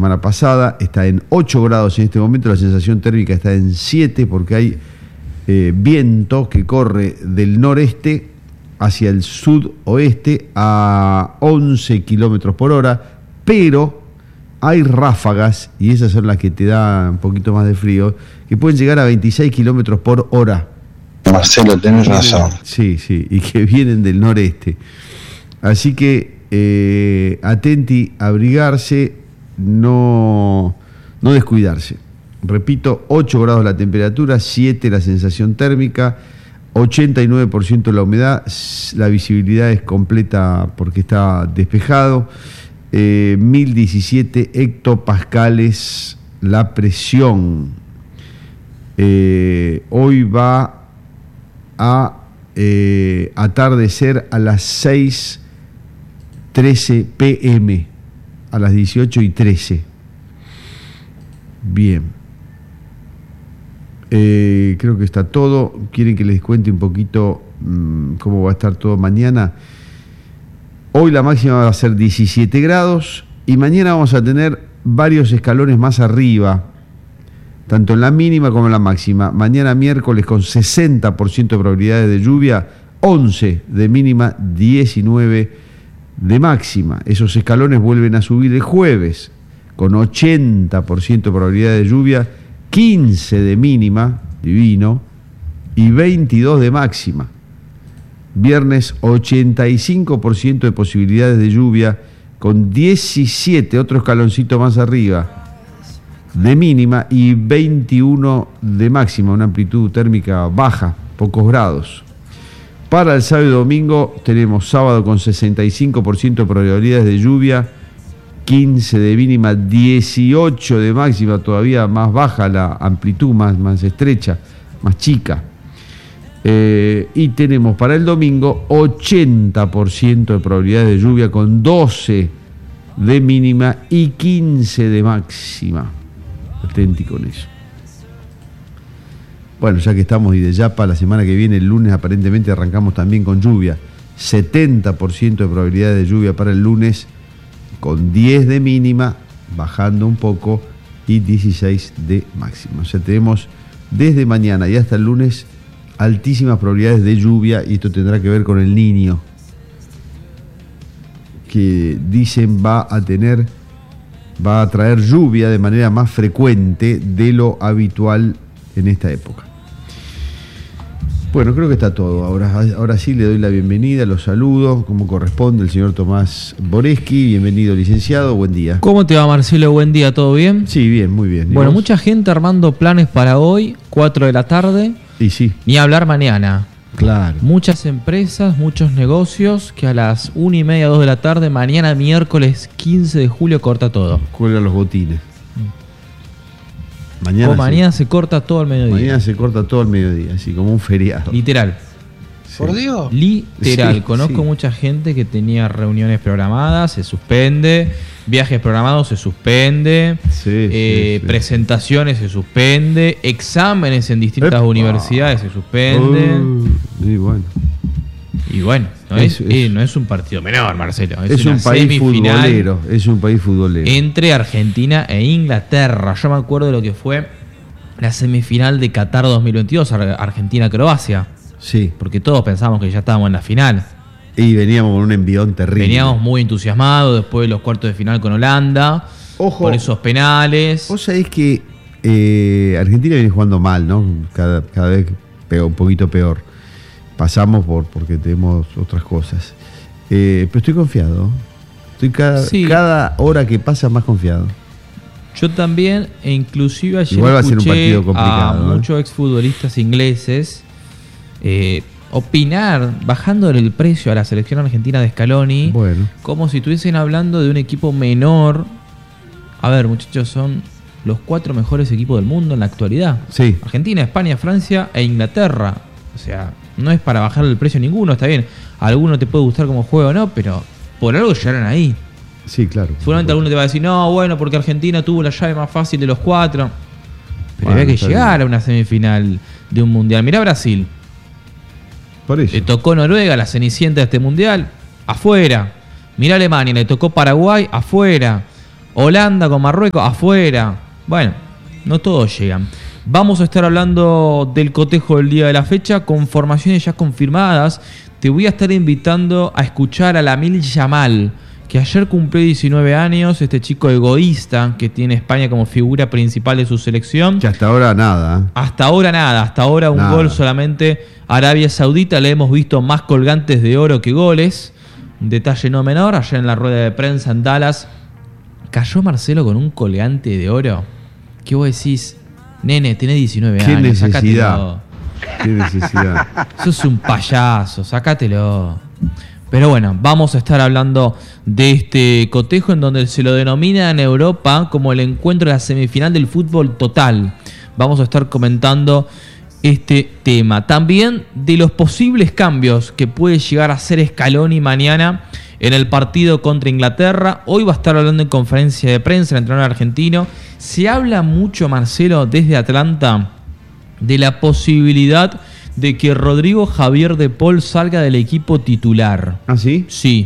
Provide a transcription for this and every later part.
semana pasada. Está en 8 grados en este momento, la sensación térmica está en 7 porque hay viento que corre del noreste hacia el sudoeste a 11 kilómetros por hora, pero hay ráfagas, y esas son las que te dan un poquito más de frío, que pueden llegar a 26 kilómetros por hora. Marcelo, tenés razón. Sí, y que vienen del noreste. Así que atenti, abrigarse, no descuidarse. Repito, 8 grados la temperatura, 7 la sensación térmica, 89% la humedad, la visibilidad es completa porque está despejado, 1017 hectopascales la presión. Hoy va a atardecer a las 6:13 p.m., a las 18:13. Bien. Creo que está todo. ¿Quieren que les cuente un poquito cómo va a estar todo mañana? Hoy la máxima va a ser 17 grados y mañana vamos a tener varios escalones más arriba, tanto en la mínima como en la máxima. Mañana miércoles con 60% de probabilidades de lluvia, 11 de mínima, 19 de máxima. Esos escalones vuelven a subir el jueves con 80% de probabilidades de lluvia, 15 de mínima, divino, y 22 de máxima. Viernes 85% de posibilidades de lluvia con 17, otro escaloncito más arriba, de mínima y 21 de máxima, una amplitud térmica baja, pocos grados. Para el sábado y domingo tenemos sábado con 65% de probabilidades de lluvia, 15 de mínima, 18 de máxima, todavía más baja la amplitud, más estrecha, más chica. Y tenemos para el domingo 80% de probabilidades de lluvia con 12 de mínima y 15 de máxima. Atenti con eso. Bueno, ya que estamos y de ya para la semana que viene, el lunes aparentemente arrancamos también con lluvia. 70% de probabilidades de lluvia para el lunes, con 10 de mínima, bajando un poco, y 16 de máxima. O sea, tenemos desde mañana y hasta el lunes altísimas probabilidades de lluvia, y esto tendrá que ver con el Niño, que dicen va a traer lluvia de manera más frecuente de lo habitual en esta época. Bueno, creo que está todo. Ahora sí le doy la bienvenida, los saludo, como corresponde, el señor Tomás Boreschi. Bienvenido, licenciado, buen día. ¿Cómo te va, Marcelo? Buen día, ¿todo bien? Sí, bien, muy bien. Bueno, mucha gente armando planes para hoy, 4 de la tarde. Y sí. Ni hablar mañana. Claro. Muchas empresas, muchos negocios que a las 1:30, 2 de la tarde, mañana miércoles 15 de julio corta todo. Cuelgan los botines. Mañana se corta todo al mediodía. Mañana se corta todo al mediodía, así como un feriado. Literal. Sí. ¿Por Dios? Literal. Sí, Conozco mucha gente que tenía reuniones programadas, se suspende. Viajes programados, se suspende. Sí. Presentaciones, se suspende. Exámenes en distintas universidades, se suspenden. Y bueno, no es un partido menor, Marcelo. Es un país futbolero. Es un país futbolero. Entre Argentina e Inglaterra. Yo me acuerdo de lo que fue la semifinal de Qatar 2022, Argentina-Croacia. Sí. Porque todos pensábamos que ya estábamos en la final. Y veníamos con un envión terrible. Veníamos muy entusiasmados después de los cuartos de final con Holanda. Ojo. Con esos penales. Vos sabés que Argentina viene jugando mal, ¿no? Cada vez un poquito peor. Pasamos porque tenemos otras cosas. Pero estoy confiado. Cada hora que pasa más confiado. Yo también, e inclusive ayer igual va a ser un escuché partido complicado, a muchos exfutbolistas ingleses opinar, bajándole el precio a la selección argentina de Scaloni, como si estuviesen hablando de un equipo menor. A ver, muchachos, son los 4 mejores equipos del mundo en la actualidad. Sí. Argentina, España, Francia e Inglaterra. O sea, no es para bajarle el precio a ninguno, está bien. A alguno te puede gustar como juego o no, pero por algo llegaron ahí. Sí, claro. Seguramente alguno te va a decir, no, bueno, porque Argentina tuvo la llave más fácil de los 4. Pero había que llegar a una semifinal de un mundial. Mirá Brasil. Por eso. Le tocó Noruega, la cenicienta de este mundial, afuera. Mirá Alemania, le tocó Paraguay, afuera. Holanda con Marruecos, afuera. Bueno, no todos llegan. Vamos a estar hablando del cotejo del día de la fecha con formaciones ya confirmadas. Te voy a estar invitando a escuchar a Lamine Yamal, que ayer cumplió 19 años, este chico egoísta que tiene España como figura principal de su selección. Que hasta ahora nada. Hasta ahora un gol solamente. Arabia Saudita le hemos visto más colgantes de oro que goles. Un detalle no menor, ayer en la rueda de prensa en Dallas, cayó Marcelo con un colgante de oro. ¿Qué vos decís? Nene, tenés 19 ¿Qué años, necesidad? sácatelo. ¿Qué necesidad? Sos un payaso, sácatelo. Pero bueno, vamos a estar hablando de este cotejo en donde se lo denomina en Europa como el encuentro de la semifinal del fútbol total. Vamos a estar comentando este tema. También de los posibles cambios que puede llegar a hacer Scaloni mañana en el partido contra Inglaterra. Hoy va a estar hablando en conferencia de prensa el entrenador argentino. Se habla mucho, Marcelo, desde Atlanta, de la posibilidad de que Rodrigo Javier de Paul salga del equipo titular. ¿Ah, sí? Sí.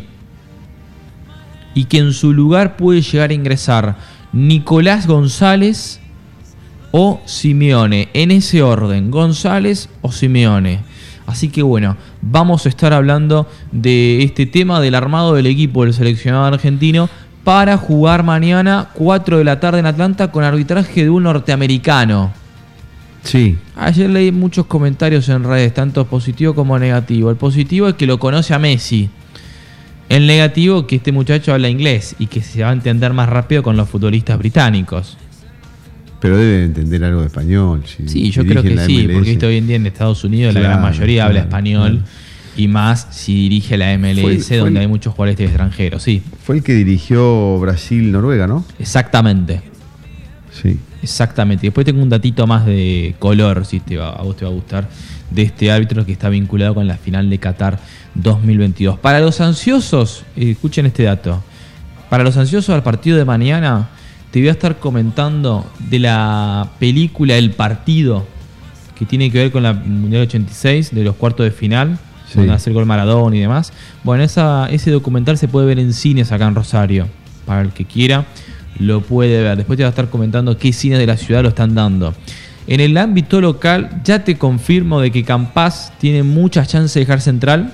Y que en su lugar puede llegar a ingresar Nicolás González o Simeone. En ese orden, González o Simeone. Así que bueno, vamos a estar hablando de este tema del armado del equipo del seleccionado argentino para jugar mañana 4 de la tarde en Atlanta con arbitraje de un norteamericano. Sí. Ayer leí muchos comentarios en redes, tanto positivo como negativo. El positivo es que lo conoce a Messi. El negativo que este muchacho habla inglés y que se va a entender más rápido con los futbolistas británicos. Pero debe entender algo de español. Sí, yo creo que sí, porque hoy en día en Estados Unidos la gran mayoría habla español. Y más si dirige la MLS, donde hay muchos jugadores extranjeros, sí. Fue el que dirigió Brasil-Noruega, ¿no? Exactamente. Sí. Exactamente. Y después tengo un datito más de color, si a vos te va a gustar, de este árbitro que está vinculado con la final de Qatar 2022. Para los ansiosos, escuchen este dato. Para los ansiosos al partido de mañana, te voy a estar comentando de la película El Partido, que tiene que ver con la Mundial 86, de los cuartos de final. Sí. Donde hace el gol Maradona y demás. Bueno, ese documental se puede ver en cines acá en Rosario. Para el que quiera, lo puede ver. Después te va a estar comentando qué cines de la ciudad lo están dando. En el ámbito local, ya te confirmo de que Campás tiene muchas chances de dejar central.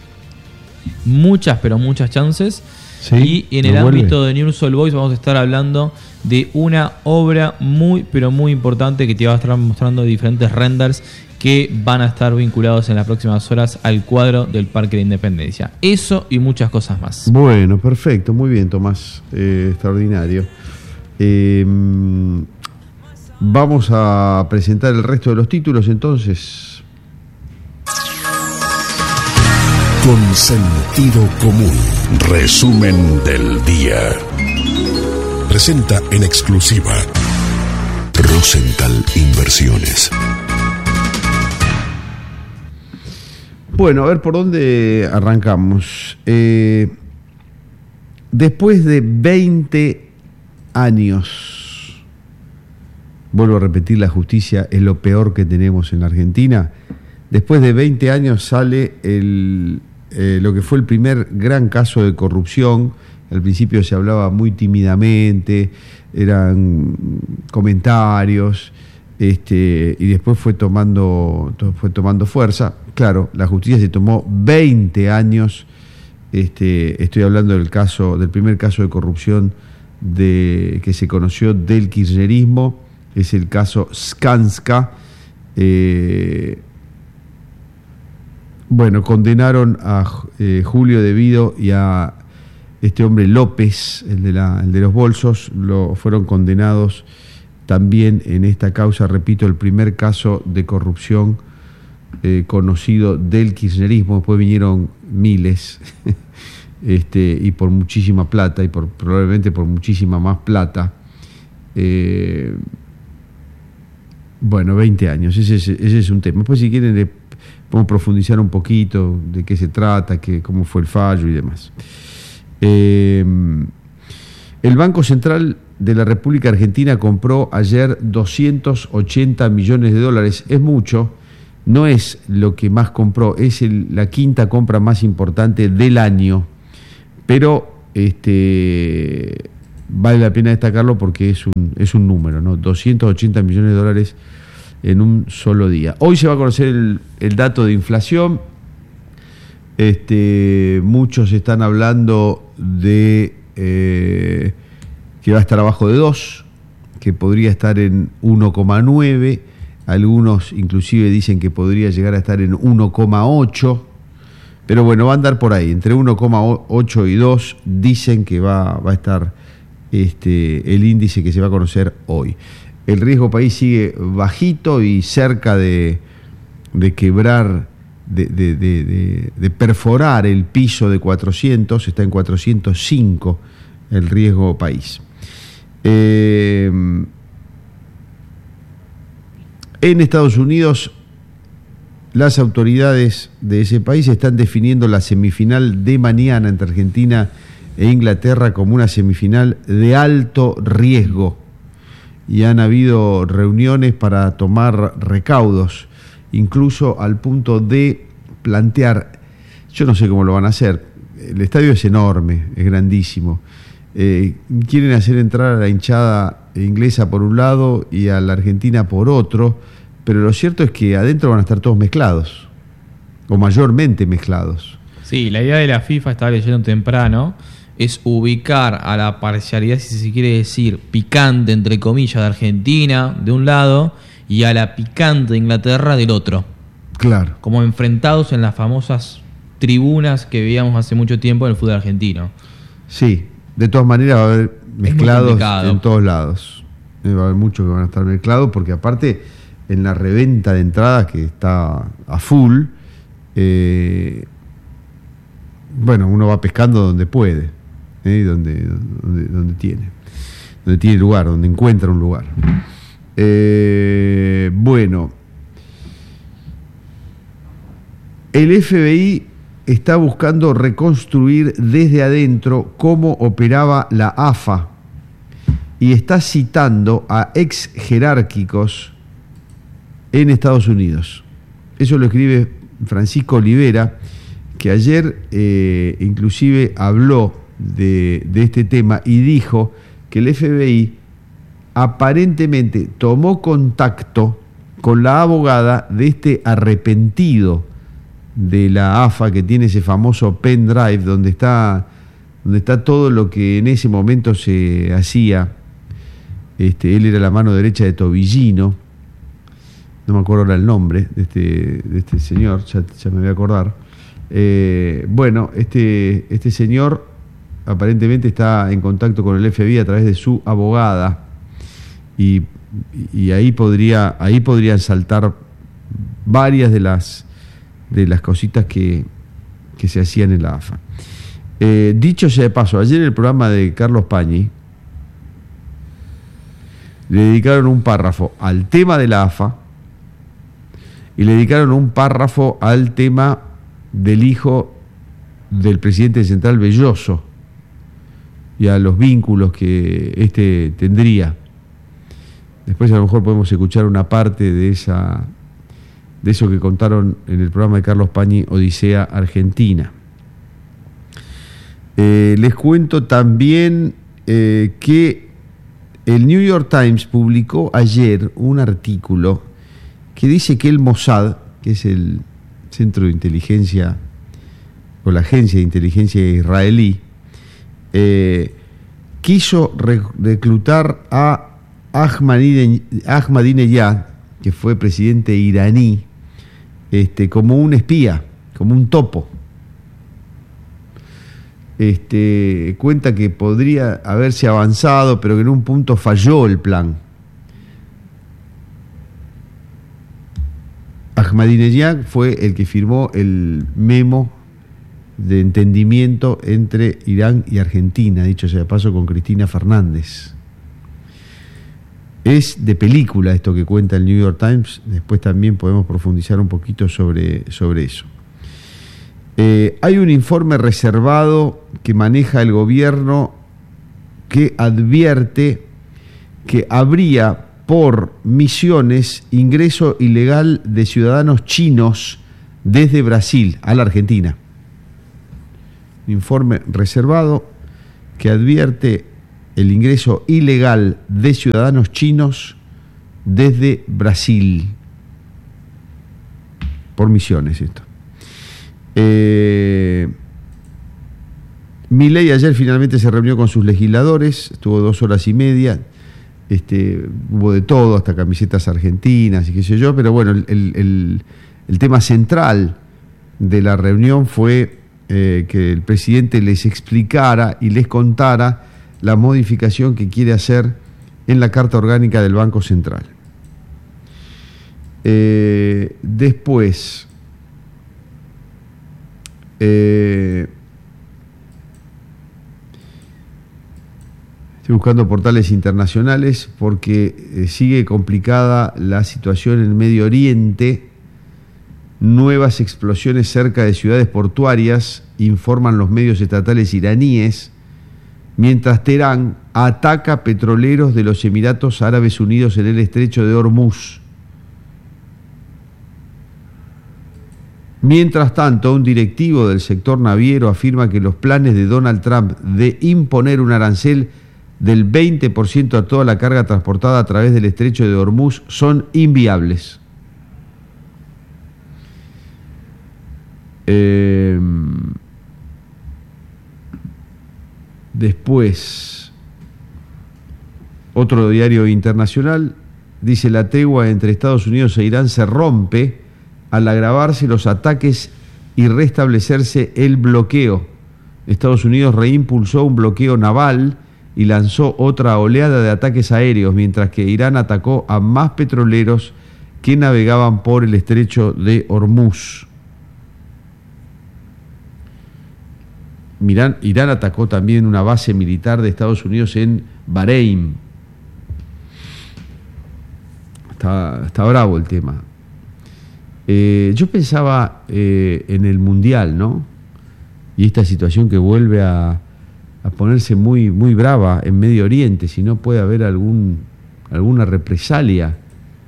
Muchas, pero muchas chances. Sí, y en el ámbito de Newell's Old Boys vamos a estar hablando de una obra muy, pero muy importante que te va a estar mostrando diferentes renders que van a estar vinculados en las próximas horas al cuadro del Parque de Independencia. Eso y muchas cosas más. Bueno, perfecto, muy bien, Tomás, extraordinario. Vamos a presentar el resto de los títulos entonces. Con sentido común. Resumen del día. Presenta en exclusiva Rosenthal Inversiones. Bueno, a ver por dónde arrancamos. Después de 20 años, vuelvo a repetir, la justicia es lo peor que tenemos en la Argentina. Después de 20 años sale lo que fue el primer gran caso de corrupción. Al principio se hablaba muy tímidamente, eran comentarios, y después fue tomando fuerza. Claro, la justicia se tomó 20 años. Estoy hablando del primer caso de corrupción que se conoció del kirchnerismo, es el caso Skanska. Bueno, condenaron a Julio De Vido y a este hombre López, el de los bolsos, fueron condenados también en esta causa, repito, el primer caso de corrupción conocido del kirchnerismo. Después vinieron miles y por muchísima plata y probablemente por muchísima más plata. Bueno, 20 años, ese es un tema. Después, si quieren, podemos profundizar un poquito de qué se trata, cómo fue el fallo y demás. El Banco Central de la República Argentina compró ayer 280 millones de dólares. Es mucho, no es lo que más compró, es la quinta compra más importante del año. Pero vale la pena destacarlo porque es un número, ¿no? 280 millones de dólares en un solo día. Hoy se va a conocer el dato de inflación. Muchos están hablando de que va a estar abajo de 2, que podría estar en 1,9, algunos inclusive dicen que podría llegar a estar en 1,8, pero bueno, va a andar por ahí, entre 1,8 y 2 dicen que va a estar el índice que se va a conocer hoy. El riesgo país sigue bajito y cerca de quebrar, de perforar el piso de 400, está en 405 el riesgo país. En Estados Unidos, las autoridades de ese país están definiendo la semifinal de mañana entre Argentina e Inglaterra como una semifinal de alto riesgo, y han habido reuniones para tomar recaudos, incluso al punto de plantear, yo no sé cómo lo van a hacer, el estadio es enorme, es grandísimo, quieren hacer entrar a la hinchada inglesa por un lado y a la argentina por otro, pero lo cierto es que adentro van a estar todos mezclados, o mayormente mezclados. Sí, la idea de la FIFA, estaba leyendo temprano, es ubicar a la parcialidad, si se quiere decir, picante, entre comillas, de Argentina de un lado y a la picante de Inglaterra del otro. Claro. Como enfrentados en las famosas tribunas que veíamos hace mucho tiempo en el fútbol argentino. Sí, de todas maneras va a haber mezclados en todos lados. Va a haber muchos que van a estar mezclados, porque aparte en la reventa de entradas que está a full, bueno, uno va pescando donde puede, donde tiene lugar, donde encuentra un lugar. Bueno, el FBI está buscando reconstruir desde adentro cómo operaba la AFA y está citando a ex jerárquicos en Estados Unidos. Eso lo escribe Francisco Olivera, que ayer inclusive habló de este tema y dijo que el FBI aparentemente tomó contacto con la abogada de este arrepentido de la AFA, que tiene ese famoso pendrive donde está todo lo que en ese momento se hacía. Él era la mano derecha de Tobillino, no me acuerdo ahora el nombre de este señor, ya me voy a acordar. Bueno, este señor aparentemente está en contacto con el FBI a través de su abogada, y ahí podrían saltar varias de las cositas que se hacían en la AFA. Dicho sea de paso, ayer en el programa de Carlos Pañi le dedicaron un párrafo al tema de la AFA y le dedicaron un párrafo al tema del hijo del presidente de Central, Belloso, y a los vínculos que tendría. Después a lo mejor podemos escuchar una parte de eso que contaron en el programa de Carlos Pañi, Odisea Argentina. Les cuento también que el New York Times publicó ayer un artículo que dice que el Mossad, que es el centro de inteligencia o la agencia de inteligencia israelí, quiso reclutar a Ahmadinejad, que fue presidente iraní, como un espía, como un topo. Cuenta que podría haberse avanzado, pero que en un punto falló el plan. Ahmadinejad fue el que firmó el memo de entendimiento entre Irán y Argentina, dicho sea de paso, con Cristina Fernández. Es de película esto que cuenta el New York Times. Después también podemos profundizar un poquito sobre eso. Hay un informe reservado que maneja el gobierno que advierte que habría por misiones ingreso ilegal de ciudadanos chinos desde Brasil a la Argentina. Un informe reservado que advierte el ingreso ilegal de ciudadanos chinos desde Brasil. Por Misiones esto. Milei ayer finalmente se reunió con sus legisladores, estuvo 2 horas y media, hubo de todo, hasta camisetas argentinas y qué sé yo, pero bueno, el tema central de la reunión fue que el presidente les explicara y les contara la modificación que quiere hacer en la Carta Orgánica del Banco Central. Después, estoy buscando portales internacionales porque sigue complicada la situación en Medio Oriente. Nuevas explosiones cerca de ciudades portuarias, informan los medios estatales iraníes, mientras Teherán ataca petroleros de los Emiratos Árabes Unidos en el estrecho de Hormuz. Mientras tanto, un directivo del sector naviero afirma que los planes de Donald Trump de imponer un arancel del 20% a toda la carga transportada a través del estrecho de Hormuz son inviables. Después, otro diario internacional dice: la tregua entre Estados Unidos e Irán se rompe al agravarse los ataques y restablecerse el bloqueo. Estados Unidos reimpulsó un bloqueo naval y lanzó otra oleada de ataques aéreos, mientras que Irán atacó a más petroleros que navegaban por el estrecho de Hormuz. Irán atacó también una base militar de Estados Unidos en Bahrein. Está bravo el tema. Yo pensaba en el Mundial, ¿no? Y esta situación que vuelve a ponerse muy, muy brava en Medio Oriente, si no puede haber alguna represalia.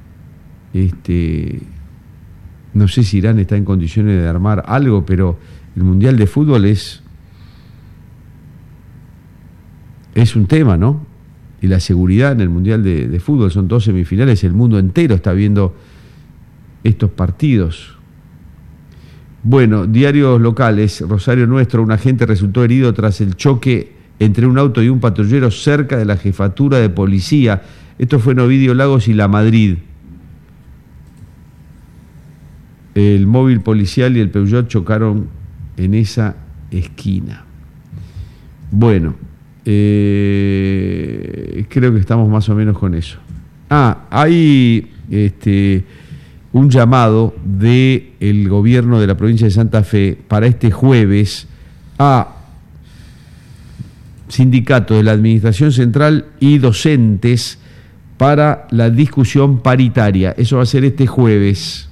No sé si Irán está en condiciones de armar algo, pero el Mundial de Fútbol es un tema, ¿no? Y la seguridad en el Mundial de Fútbol, son 2 semifinales, el mundo entero está viendo estos partidos. Bueno, diarios locales: Rosario Nuestro, un agente resultó herido tras el choque entre un auto y un patrullero cerca de la jefatura de policía. Esto fue en Ovidio Lagos y La Madrid. El móvil policial y el Peugeot chocaron en esa esquina. Bueno, creo que estamos más o menos con eso. Hay un llamado del gobierno de la provincia de Santa Fe para este jueves a sindicatos de la administración central y docentes para la discusión paritaria. Eso va a ser este jueves.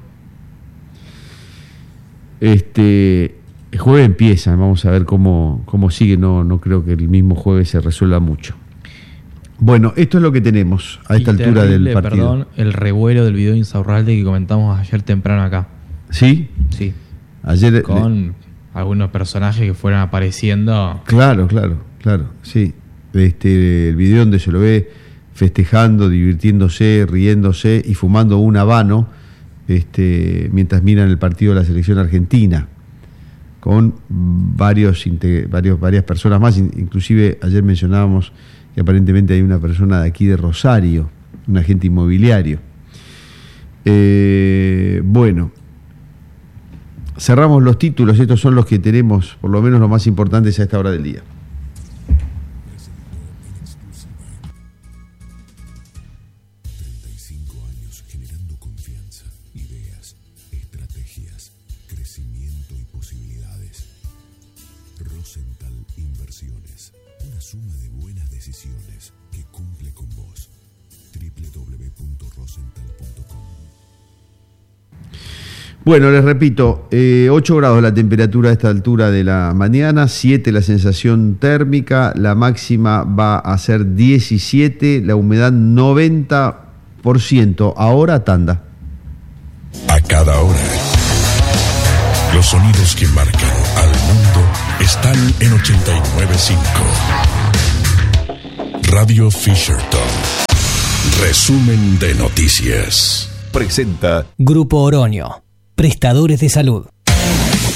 El jueves empieza, vamos a ver cómo sigue. No creo que el mismo jueves se resuelva mucho. Bueno, esto es lo que tenemos a esta altura del partido. Perdón, el revuelo del video de Insaurralde que comentamos ayer temprano acá. ¿Sí? Sí. Ayer con algunos personajes que fueron apareciendo. Claro, sí. El video donde se lo ve festejando, divirtiéndose, riéndose y fumando un habano mientras miran el partido de la selección argentina, con varias personas más. Inclusive ayer mencionábamos que aparentemente hay una persona de aquí de Rosario, un agente inmobiliario. Bueno, cerramos los títulos. Estos son los que tenemos, por lo menos los más importantes a esta hora del día. Bueno, les repito, 8 grados la temperatura a esta altura de la mañana, 7 la sensación térmica, la máxima va a ser 17, la humedad 90%. Ahora tanda. A cada hora, los sonidos que marcan al mundo están en 89.5. Radio Fisherton. Resumen de noticias. Presenta Grupo Oroño, prestadores de salud.